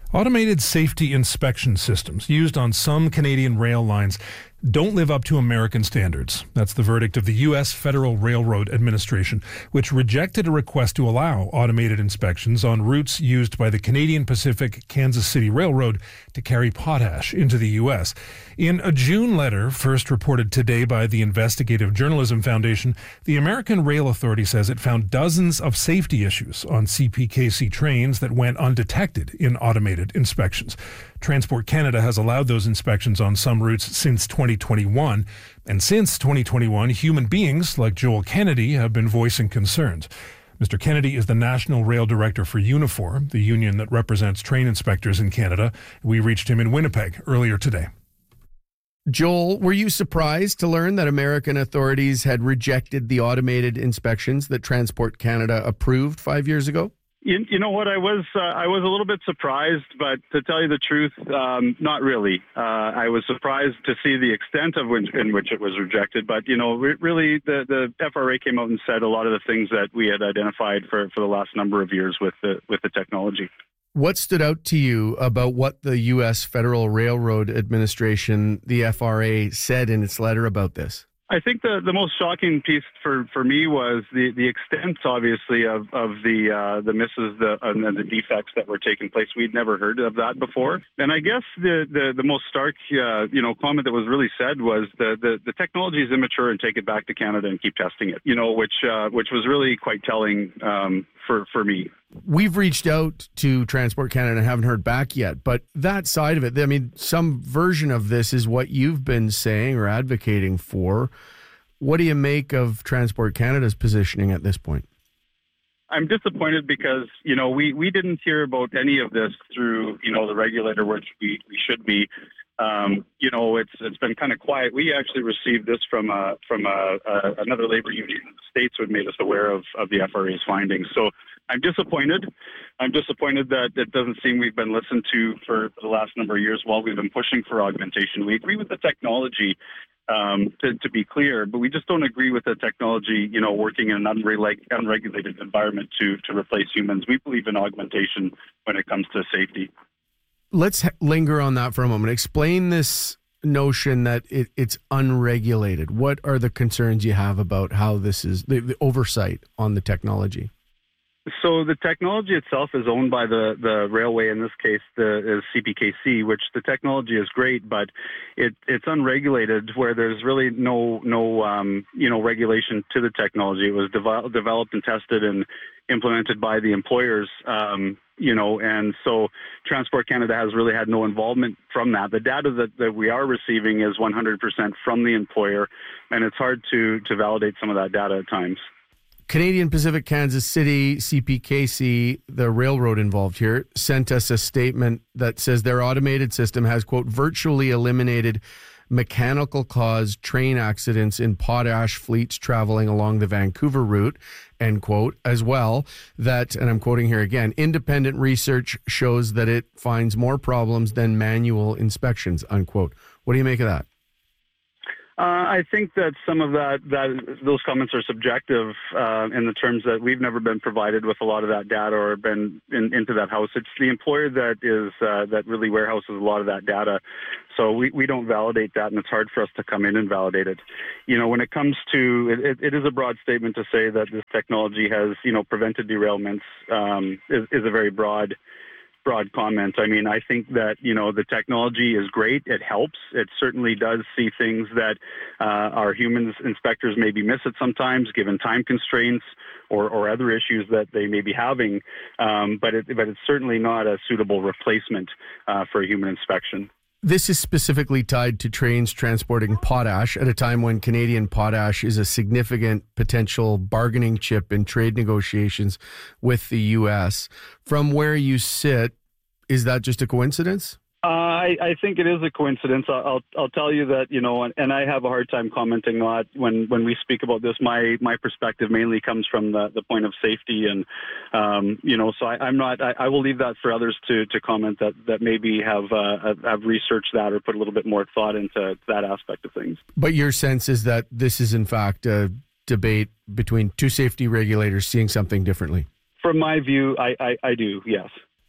Automated safety inspection systems used on some Canadian rail lines don't live up to American standards. That's the verdict of the U.S. Federal Railroad Administration, which rejected a request to allow automated inspections on routes used by the Canadian Pacific Kansas City Railroad to carry potash into the U.S. In a June letter, first reported today by the Investigative Journalism Foundation, the American Rail Authority says it found dozens of safety issues on CPKC trains that went undetected in automated inspections. Transport Canada has allowed those inspections on some routes since 2021. And since 2021, human beings like Joel Kennedy have been voicing concerns. Mr. Kennedy is the National Rail Director for Unifor, the union that represents train inspectors in Canada. We reached him in Winnipeg earlier today. Joel, were you surprised to learn that American authorities had rejected the automated inspections that Transport Canada approved 5 years ago? You know what? I was a little bit surprised, but to tell you the truth, not really. I was surprised to see the extent in which it was rejected. But really, the FRA came out and said a lot of the things that we had identified for the last number of years with the technology. What stood out to you about what the U.S. Federal Railroad Administration, the FRA, said in its letter about this? I think the most shocking piece for me was the extent, obviously, of the misses and the defects that were taking place. We'd never heard of that before. And I guess the most stark comment that was really said was the technology is immature and take it back to Canada and keep testing it. Which was really quite telling for me. We've reached out to Transport Canada and haven't heard back yet, but that side of it, I mean, some version of this is what you've been saying or advocating for. What do you make of Transport Canada's positioning at this point? I'm disappointed because, we didn't hear about any of this through, the regulator, which we should be. It's been kind of quiet. We actually received this from another labor union in the States who had made us aware of the FRA's findings. So I'm disappointed. I'm disappointed that it doesn't seem we've been listened to for the last number of years while we've been pushing for augmentation. We agree with the technology, to be clear, but we just don't agree with the technology, working in an unregulated environment to replace humans. We believe in augmentation when it comes to safety. Let's linger on that for a moment. Explain this notion that it's unregulated. What are the concerns you have about how this is, the oversight on the technology? So the technology itself is owned by the railway, in this case, the CPKC, which the technology is great, but it's unregulated, where there's really no regulation to the technology. It was developed and tested and implemented by the employers, and so Transport Canada has really had no involvement from that. The data that we are receiving is 100% from the employer, and it's hard to validate some of that data at times. Canadian Pacific Kansas City, CPKC, the railroad involved here, sent us a statement that says their automated system has, quote, virtually eliminated mechanical caused train accidents in potash fleets traveling along the Vancouver route, end quote, as well that, and I'm quoting here again, independent research shows that it finds more problems than manual inspections, unquote. What do you make of that? I think that some of those comments are subjective in the terms that we've never been provided with a lot of that data or been into that house. It's the employer that really warehouses a lot of that data. So we don't validate that, and it's hard for us to come in and validate it. When it comes to it is a broad statement to say that this technology has prevented derailments is a very broad comment. I mean, I think that, the technology is great. It helps. It certainly does see things that our human inspectors maybe miss it sometimes, given time constraints or other issues that they may be having. But it's certainly not a suitable replacement for a human inspection. This is specifically tied to trains transporting potash at a time when Canadian potash is a significant potential bargaining chip in trade negotiations with the U.S. From where you sit, is that just a coincidence? I think it is a coincidence. I'll tell you that, and I have a hard time commenting on it when we speak about this. My perspective mainly comes from the point of safety, and so I'm not. I will leave that for others to comment that maybe have researched that or put a little bit more thought into that aspect of things. But your sense is that this is in fact a debate between two safety regulators seeing something differently. From my view, I do. Yes.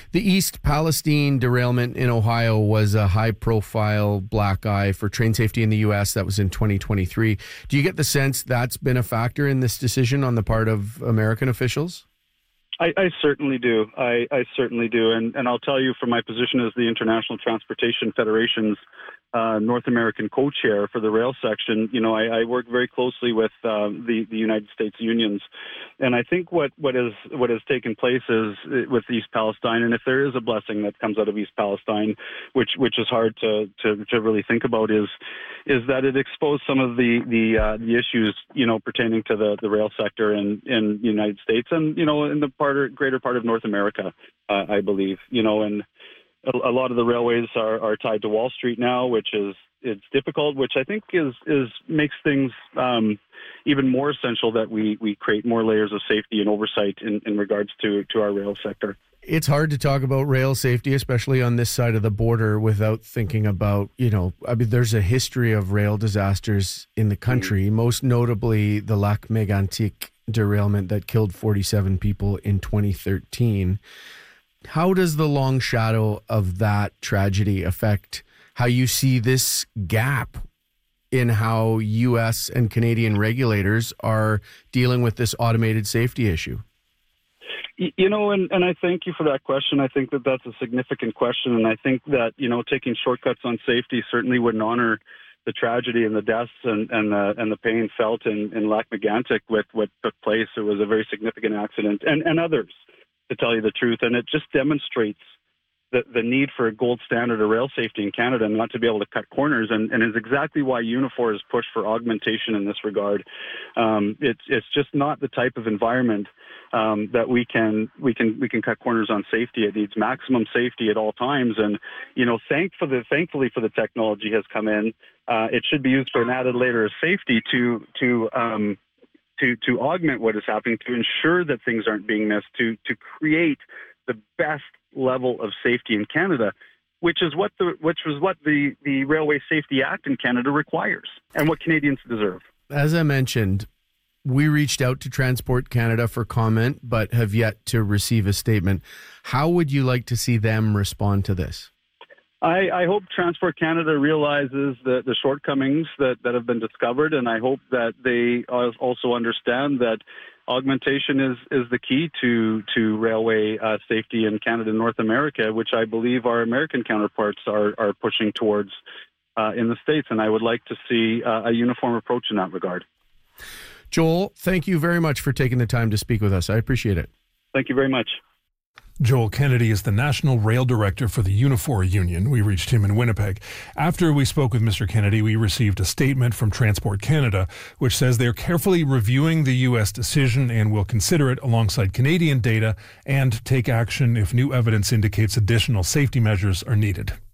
The East Palestine derailment in Ohio was a high-profile black eye for train safety in the U.S. That was in 2023. Do you get the sense that's been a factor in this decision on the part of American officials? I certainly do. I certainly do. And I'll tell you, from my position as the International Transportation Federation's North American co-chair for the rail section, I work very closely with the United States unions. And I think what has taken place is with East Palestine, and if there is a blessing that comes out of East Palestine, which is hard to really think about, is that it exposed some of the issues, pertaining to the rail sector in the United States and, in the greater part of North America, I believe, and a lot of the railways are tied to Wall Street now, which it's difficult, which I think makes things even more essential that we create more layers of safety and oversight in regards to our rail sector. It's hard to talk about rail safety, especially on this side of the border, without thinking about, there's a history of rail disasters in the country, most notably the Lac Mégantic derailment that killed 47 people in 2013. How does the long shadow of that tragedy affect how you see this gap in how U.S. and Canadian regulators are dealing with this automated safety issue? And I thank you for that question. I think that's a significant question. And I think that, taking shortcuts on safety certainly wouldn't honor the tragedy and the deaths and the pain felt in Lac Mégantic with what took place. It was a very significant accident and others, to tell you the truth. And it just demonstrates the need for a gold standard of rail safety in Canada, and not to be able to cut corners, and is exactly why Unifor has pushed for augmentation in this regard. It's just not the type of environment that we can cut corners on safety. It needs maximum safety at all times, and thankfully for the technology has come in. It should be used for an added layer of safety to augment what is happening, to ensure that things aren't being missed, to create the best level of safety in Canada, which was what the Railway Safety Act in Canada requires, and what Canadians deserve. As I mentioned, we reached out to Transport Canada for comment, but have yet to receive a statement. How would you like to see them respond to this? I hope Transport Canada realizes the shortcomings that have been discovered, and I hope that they also understand that augmentation is the key to railway safety in Canada and North America, which I believe our American counterparts are pushing towards in the States. And I would like to see a uniform approach in that regard. Joel, thank you very much for taking the time to speak with us. I appreciate it. Thank you very much. Joel Kennedy is the National Rail Director for the Unifor Union. We reached him in Winnipeg. After we spoke with Mr. Kennedy, we received a statement from Transport Canada, which says they're carefully reviewing the U.S. decision and will consider it alongside Canadian data and take action if new evidence indicates additional safety measures are needed.